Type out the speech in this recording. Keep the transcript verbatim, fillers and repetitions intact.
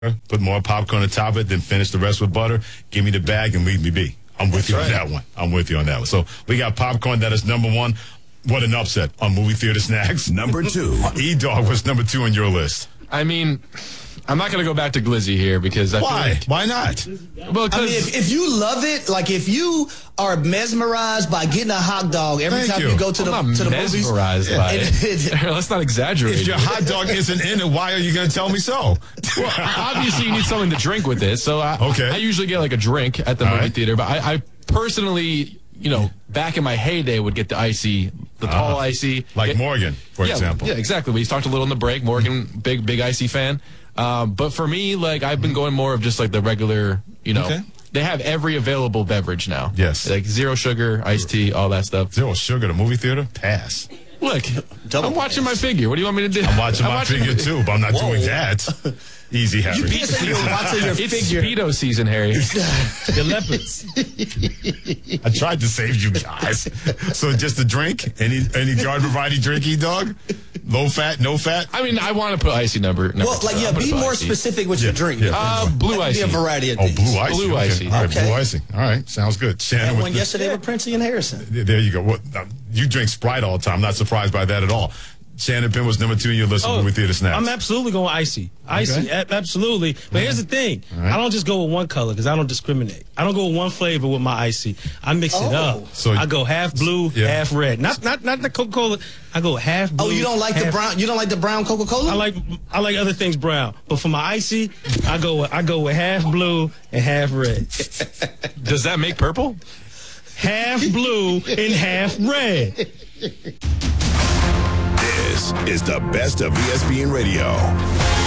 put more popcorn on top of it, then finish the rest with butter. Give me the bag and leave me be. I'm with That's you right. on that one. I'm with you on that one. So we got popcorn. That is number one. What an upset on movie theater snacks. Number two. E-Dog was number two on your list. I mean, I'm not going to go back to Glizzy here because I Why? feel like... Why not? Well, I mean, if, if you love it, like if you are mesmerized by getting a hot dog every Thank time you. you go to the, I'm not to the movies. mesmerized by and, it. and, Let's not exaggerate. If your hot dog isn't in it, why are you going to tell me so? Well, obviously you need something to drink with it. So I, okay. I usually get like a drink at the All movie right. theater, but I, I personally, you know, back in my heyday would get the icy, the uh, tall icy. Like get, Morgan, for yeah, example. Yeah, exactly. We talked a little in the break. Morgan, big, big icy fan. Um, but for me, like, I've been going more of just like the regular, you know, okay. they have every available beverage now. Yes. Like zero sugar, iced tea, all that stuff. Zero sugar, the movie theater? Pass. Look, Double I'm watching pass. my figure. What do you want me to do? I'm watching I'm my watching figure too, but I'm not Whoa. doing that. Easy, Harry. you can't say you're watching your It's figure. Speedo season, Harry. The leopards. I tried to save you guys. So just a drink? Any any garden variety drink, E-Dog? Low fat, no fat? I mean, I want to put icy number. number Well, like, two. yeah, I'm gonna be put more icy. specific with Yeah, your drink. yeah. Uh, blue That could be icy. a variety of Oh, things. blue icy. Blue okay. icy. All right, Okay. blue icy. All right, sounds good. I Shannon, had with one the- yesterday with Princey and Harrison. there you go. What, uh, you drink Sprite all the time. I'm not surprised by that at all. Shannon Penn was number two in your list of movie theater snacks. I'm absolutely going icy. Icy, Okay. a- absolutely. But here's the thing. right. I don't just go with one color because I don't discriminate. I don't go with one flavor with my icy. I mix it Oh. up. So- I go half blue, Yeah. half red. Not not not the Coca-Cola. I go half blue. Oh, you don't like the half- brown? You don't like the brown Coca-Cola? I like I like other things brown. But for my icy, I go with, I go with half blue and half red. Does that make purple? Half blue and half red. This is the best of E S P N Radio.